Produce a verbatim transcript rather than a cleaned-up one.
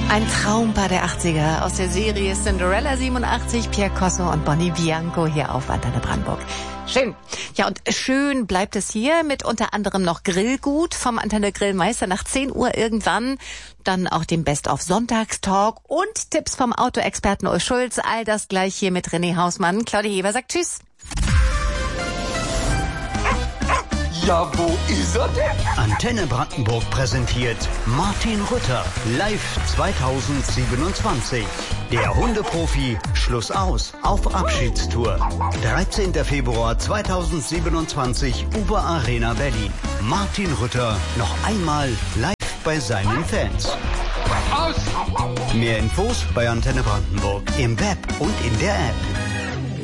Ein Traumpaar der achtziger aus der Serie Cinderella siebenundachtzig, Pierre Corso und Bonnie Bianco hier auf Antenne Brandenburg. Schön. Ja, und schön bleibt es hier mit unter anderem noch Grillgut vom Antenne Grillmeister nach zehn Uhr irgendwann. Dann auch dem Best-of-Sonntagstalk und Tipps vom Autoexperten Ulf Schulz. All das gleich hier mit René Hausmann. Claudia Heber sagt Tschüss. Ja, wo ist er denn? Antenne Brandenburg präsentiert Martin Rütter live zweitausendsiebenundzwanzig. Der Hundeprofi Schluss aus auf Abschiedstour. dreizehnter Februar zweitausendsiebenundzwanzig, Uber Arena Berlin. Martin Rütter noch einmal live bei seinen Fans. Aus! Mehr Infos bei Antenne Brandenburg im Web und in der App.